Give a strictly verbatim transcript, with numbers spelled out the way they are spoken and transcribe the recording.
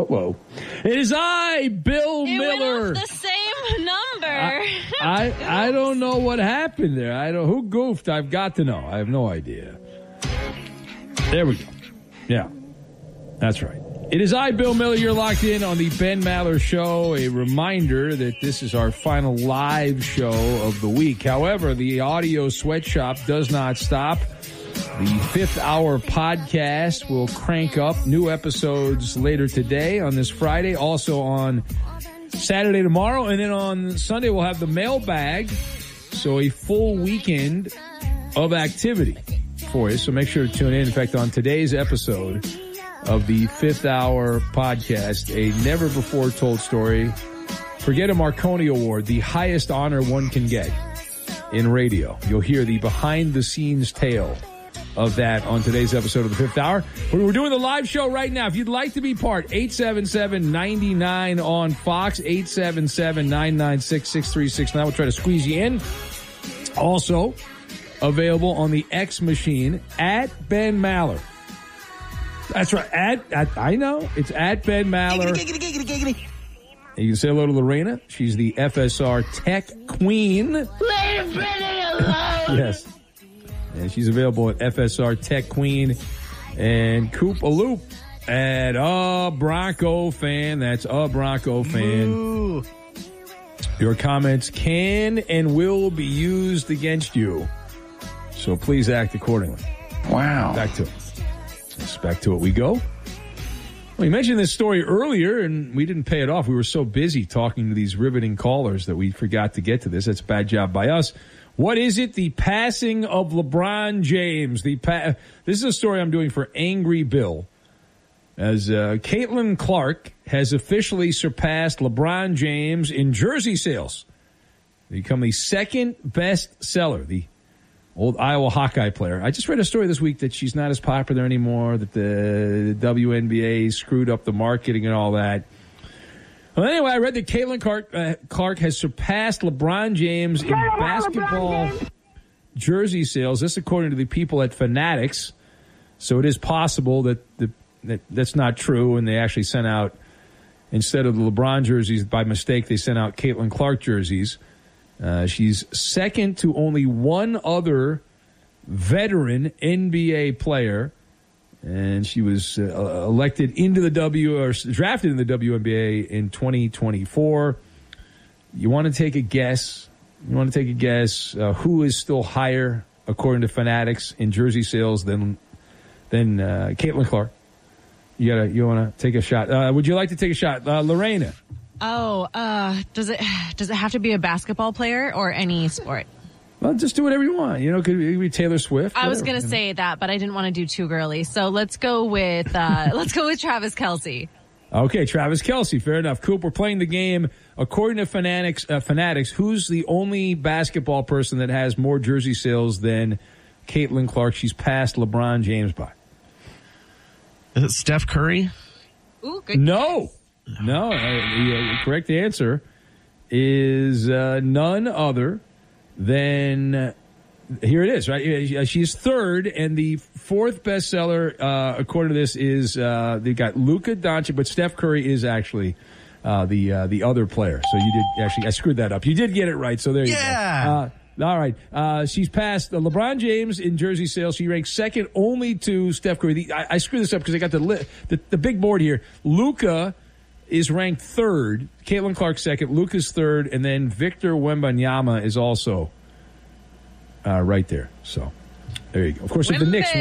Uh-oh. It is I, Bill it Miller. Went off the same number. I, I I don't know what happened there. I don't. Who goofed? I've got to know. I have no idea. There we go. Yeah, that's right. It is I, Bill Miller. You're locked in on the Ben Maller Show. A reminder that this is our final live show of the week. However, the audio sweatshop does not stop. The fifth hour podcast will crank up new episodes later today on this Friday, also on Saturday tomorrow, and then on Sunday we'll have the mailbag. So a full weekend of activity for you. So make sure to tune in. In fact, on today's episode of the fifth hour podcast, a never before told story. Forget a Marconi Award, the highest honor one can get in radio. You'll hear the behind the scenes tale of that on today's episode of the fifth hour. We're doing the live show right now. If you'd like to be part, eight seven seven, nine nine on Fox, eight seven seven, nine nine six, six three six nine. We'll try to squeeze you in. Also available on the X machine at Ben Maller. That's right. At, at I know. It's at Ben Maller. Giggity, giggity, giggity, giggity. You can say hello to Lorena. She's the F S R Tech Queen. Leave Benny alone. Yes. And she's available at F S R Tech Queen and Coop a Loop at a Bronco fan. That's a Bronco fan. Ooh. Your comments can and will be used against you. So please act accordingly. Wow. Back to it. Let's back to it we go. Well, you mentioned this story earlier, and we didn't pay it off. We were so busy talking to these riveting callers that we forgot to get to this. That's a bad job by us. What is it? The passing of LeBron James. The pa- This is a story I'm doing for Angry Bill. As uh, Caitlin Clark has officially surpassed LeBron James in jersey sales. Become the second best seller. The old Iowa Hawkeye player. I just read a story this week that she's not as popular anymore, that the W N B A screwed up the marketing and all that. Well, anyway, I read that Caitlin Clark, uh, Clark has surpassed LeBron James in basketball jersey sales. This according to the people at Fanatics. So it is possible that, the, that that's not true, and they actually sent out, instead of the LeBron jerseys, by mistake, they sent out Caitlin Clark jerseys. Uh, she's second to only one other veteran N B A player, and she was uh, elected into the W or drafted in the W N B A in twenty twenty-four. You want to take a guess? You want to take a guess uh, who is still higher, according to Fanatics, in jersey sales than than uh, Caitlin Clark? You gotta, you want to take a shot? Uh, would you like to take a shot, uh, Lorena? Oh, uh, does it does it have to be a basketball player or any sport? Well, just do whatever you want. You know, it could be, it could be Taylor Swift. I was whatever, going to you know. say that, but I didn't want to do too girly. So let's go with uh, let's go with Travis Kelce. Okay, Travis Kelce. Fair enough. Coop, we're playing the game. According to Fanatics, uh, Fanatics, who's the only basketball person that has more jersey sales than Caitlin Clark? She's passed LeBron James by. Is it Steph Curry? Ooh, good. No. No. Uh, the uh, correct answer is uh, none other than, uh, here it is, right? She's third, and the fourth bestseller, uh, according to this, is uh, they got Luka Doncic, but Steph Curry is actually uh, the uh, the other player. So you did actually, I screwed that up. You did get it right, so there you Yeah. go. Uh, all right. Uh, she's passed uh, LeBron James in jersey sales. She ranks second only to Steph Curry. The, I, I screwed this up because I got the, li- the the big board here. Luka is ranked third. Caitlin Clark second. Luka's third. And then Victor Wembanyama is also uh, right there. So there you go. Of course, if the Knicks